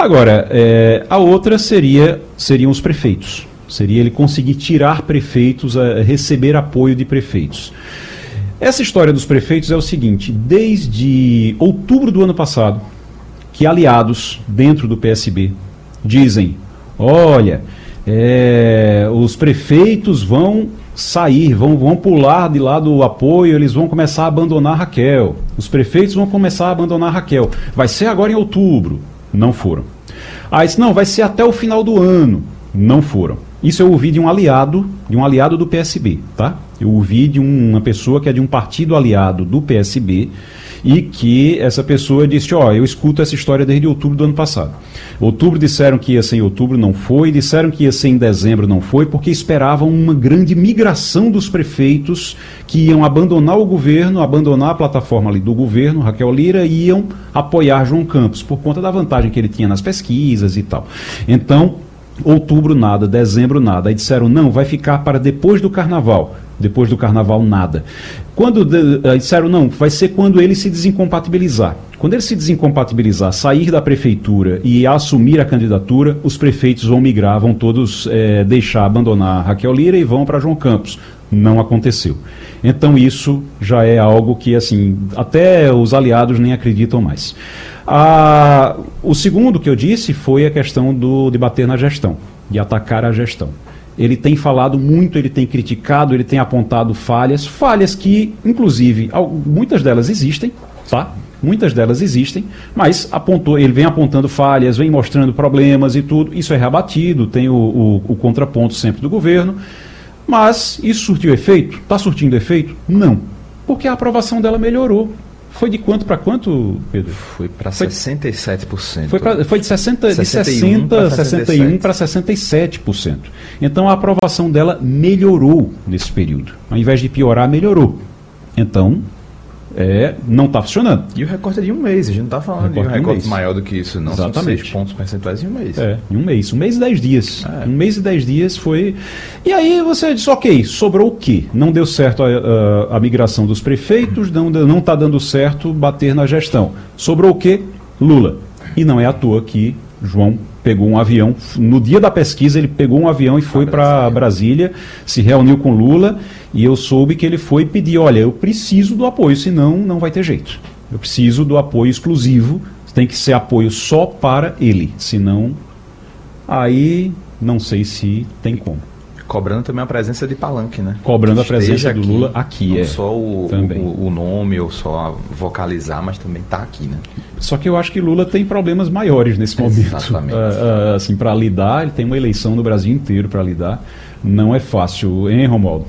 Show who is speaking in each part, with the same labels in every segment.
Speaker 1: Agora, a outra seriam os prefeitos. Seria ele conseguir tirar prefeitos, receber apoio de prefeitos. Essa história dos prefeitos é o seguinte: desde outubro do ano passado, que aliados dentro do PSB dizem, olha, os prefeitos vão sair, vão pular de lá do apoio, eles vão começar a abandonar Raquel. Os prefeitos vão começar a abandonar Raquel. Vai ser agora em outubro. Não foram. Aí disse, não, vai ser até o final do ano. Não foram. Isso eu ouvi de um aliado do PSB, tá? Eu ouvi de uma pessoa que é de um partido aliado do PSB e que essa pessoa disse, eu escuto essa história desde outubro do ano passado. Outubro disseram que ia ser em outubro, não foi. Disseram que ia ser em dezembro, não foi, porque esperavam uma grande migração dos prefeitos que iam abandonar o governo, abandonar a plataforma ali do governo, Raquel Lira, e iam apoiar João Campos, por conta da vantagem que ele tinha nas pesquisas e tal. Então, outubro nada, dezembro nada. Aí disseram, não, vai ficar para depois do carnaval. Depois do carnaval nada. Disseram, não, vai ser quando ele se desincompatibilizar. Quando ele se desincompatibilizar, sair da prefeitura e assumir a candidatura, os prefeitos vão migrar, vão todos abandonar Raquel Lira e vão para João Campos. Não aconteceu. Então isso já é algo que, assim, até os aliados nem acreditam mais. O segundo que eu disse foi a questão de bater na gestão, de atacar a gestão. Ele tem falado muito, ele tem criticado, ele tem apontado falhas que, inclusive, muitas delas existem, tá? Muitas delas existem, mas ele vem apontando falhas, vem mostrando problemas e tudo. Isso é rebatido, tem o contraponto sempre do governo. Mas isso surtiu efeito? Está surtindo efeito? Não. Porque a aprovação dela melhorou. Foi de quanto para quanto, Pedro?
Speaker 2: Foi para 67%.
Speaker 1: Foi de 61 para 67%. Então a aprovação dela melhorou nesse período. Ao invés de piorar, melhorou. Então, não está funcionando.
Speaker 2: E o recorte é de um mês, a gente não está falando de um recorte maior do que isso, não.
Speaker 1: Exatamente.
Speaker 2: São 6 pontos percentuais em um mês.
Speaker 1: Em um mês. 1 mês e 10 dias. 1 mês e 10 dias foi... E aí você disse, ok, sobrou o quê? Não deu certo a migração dos prefeitos, não está dando certo bater na gestão. Sobrou o quê? Lula. E não é à toa que João pegou um avião, no dia da pesquisa ele pegou um avião e foi para Brasília, se reuniu com Lula, e eu soube que ele foi pedir, olha, eu preciso do apoio, senão não vai ter jeito. Eu preciso do apoio exclusivo, tem que ser apoio só para ele, senão aí não sei se tem como.
Speaker 2: Cobrando também a presença de palanque, né?
Speaker 1: Cobrando a presença do Lula aqui.
Speaker 2: Não só o nome ou só vocalizar, mas também está aqui, né?
Speaker 1: Só que eu acho que Lula tem problemas maiores nesse momento.
Speaker 2: Exatamente.
Speaker 1: Assim, para lidar, ele tem uma eleição no Brasil inteiro para lidar. Não é fácil, hein, Romualdo?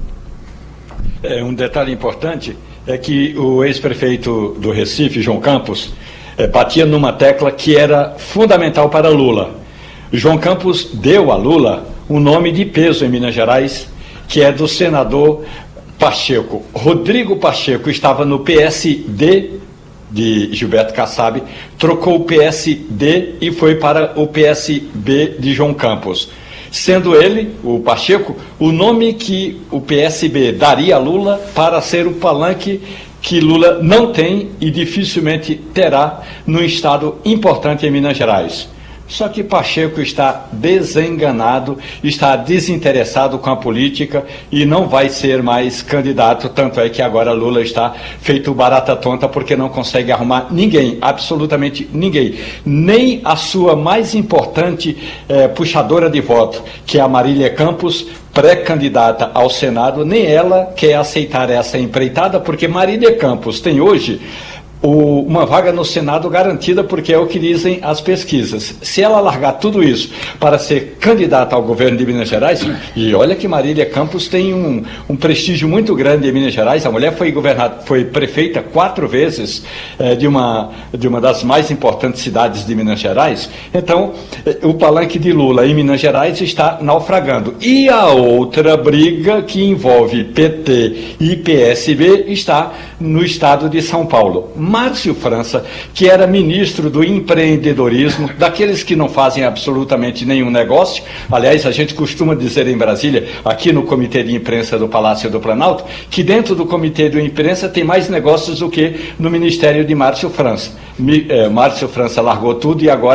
Speaker 3: Um detalhe importante é que o ex-prefeito do Recife, João Campos, batia numa tecla que era fundamental para Lula. João Campos deu a Lula um nome de peso em Minas Gerais, que é do senador Pacheco. Rodrigo Pacheco estava no PSD de Gilberto Kassab, trocou o PSD e foi para o PSB de João Campos. Sendo ele, o Pacheco, o nome que o PSB daria a Lula para ser o palanque que Lula não tem e dificilmente terá num estado importante em Minas Gerais. Só que Pacheco está desenganado, está desinteressado com a política e não vai ser mais candidato, tanto é que agora Lula está feito barata tonta porque não consegue arrumar ninguém, absolutamente ninguém, nem a sua mais importante puxadora de voto, que é a Marília Campos, pré-candidata ao Senado, nem ela quer aceitar essa empreitada, porque Marília Campos tem hoje uma vaga no Senado garantida, porque é o que dizem as pesquisas. Se ela largar tudo isso para ser candidata ao governo de Minas Gerais, e olha que Marília Campos tem um prestígio muito grande em Minas Gerais, a mulher foi prefeita 4 vezes de uma das mais importantes cidades de Minas Gerais, então o palanque de Lula em Minas Gerais está naufragando. E a outra briga que envolve PT e PSB está no estado de São Paulo. Márcio França, que era ministro do empreendedorismo, daqueles que não fazem absolutamente nenhum negócio, aliás, a gente costuma dizer em Brasília, aqui no Comitê de Imprensa do Palácio do Planalto, que dentro do Comitê de Imprensa tem mais negócios do que no Ministério de Márcio França. Márcio França largou tudo e agora